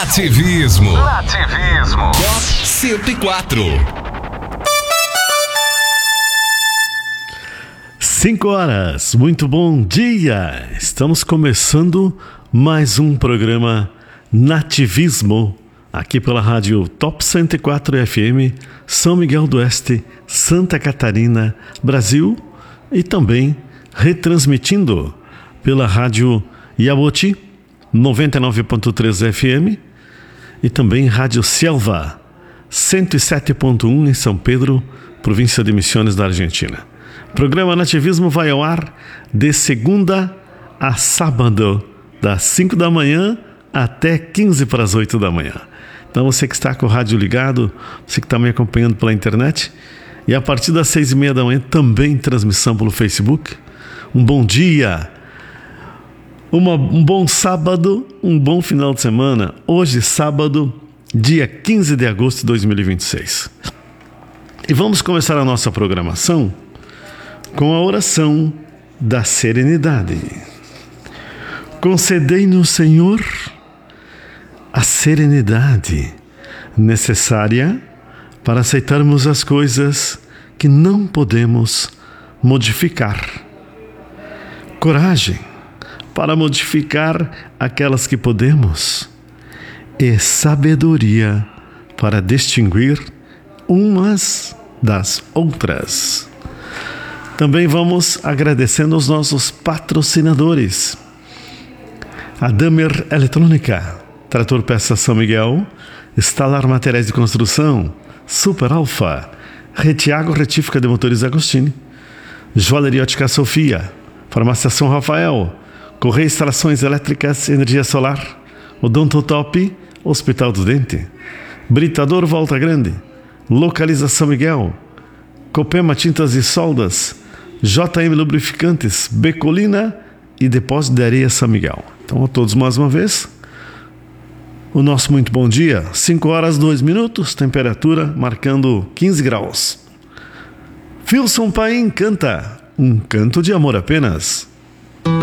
Nativismo. Top 104. 5 horas, muito bom dia! Estamos começando mais um programa Nativismo, aqui pela rádio Top 104 FM, São Miguel do Oeste, Santa Catarina, Brasil, e também retransmitindo pela rádio Yabuti 99.3 FM e também Rádio Selva 107.1 em São Pedro, província de Misiones da Argentina. O programa Nativismo vai ao ar de segunda a sábado, das 5 da manhã até 15 para as 8 da manhã. Então você que está com o rádio ligado, você que está me acompanhando pela internet, e a partir das 6:30 da manhã também transmissão pelo Facebook. Um bom dia, um bom sábado, um bom final de semana. Hoje, sábado, dia 15 de agosto de 2026. E vamos começar a nossa programação com a oração da serenidade. Concedei-nos, Senhor, a serenidade necessária para aceitarmos as coisas que não podemos modificar. Coragem para modificar aquelas que podemos. E sabedoria para distinguir umas das outras. Também vamos agradecendo aos nossos patrocinadores. A Damer Eletrônica, Trator Peças São Miguel, Estalar Materiais de Construção, Super Alfa, Retiago Retífica de Motores Agostini, Joalheria Ótica Sofia, Farmácia São Rafael, Correia Instalações Elétricas, Energia Solar, Odontotop, Hospital do Dente, Britador Volta Grande, Localiza São Miguel, Copema Tintas e Soldas, JM Lubrificantes, Becolina e Depósito de Areia São Miguel. Então a todos mais uma vez, o nosso muito bom dia. 5 horas 2 minutos, temperatura marcando 15 graus. Filson Paim canta Um Canto de Amor Apenas.